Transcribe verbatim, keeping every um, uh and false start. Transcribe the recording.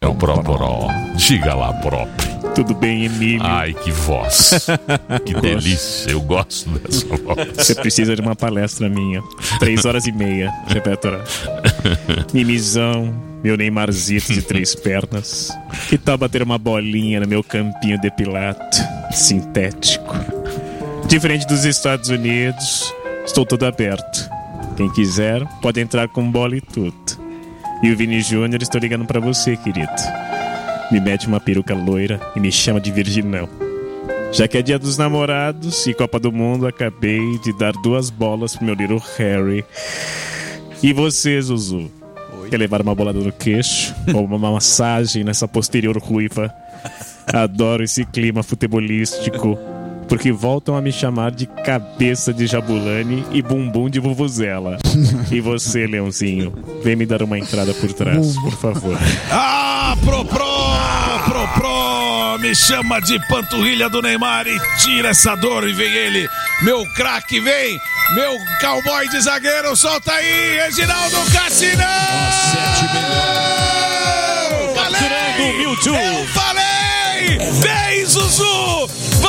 Então, Propró, diga lá, próprio. Tudo bem, Emílio? Ai, que voz. Que delícia, eu gosto dessa voz. Você precisa de uma palestra minha. Três horas e meia de repertório. Mimizão, meu Neymarzito de três pernas. Que tal bater uma bolinha no meu campinho depilado, sintético? Diferente dos Estados Unidos, estou todo aberto. Quem quiser, pode entrar com bola e tudo. E o Vini Júnior, estou ligando pra você, querido. Me mete uma peruca loira e me chama de virginão. Já que é dia dos namorados e Copa do Mundo, acabei de dar duas bolas pro meu little Harry. E você, Zuzu? Oi? Quer levar uma bolada no queixo? Ou uma massagem nessa posterior ruiva? Adoro esse clima futebolístico, porque voltam a me chamar de cabeça de Jabulani e bumbum de vuvuzela. E você, Leãozinho, vem me dar uma entrada por trás, por favor. Ah, Propró! Propró! Me chama de panturrilha do Neymar e tira essa dor e vem ele. Meu craque, vem! Meu cowboy de zagueiro, solta aí! Reginaldo Cassinão! Capturando o Mewtwo! Eu falei! Vem, Zuzu!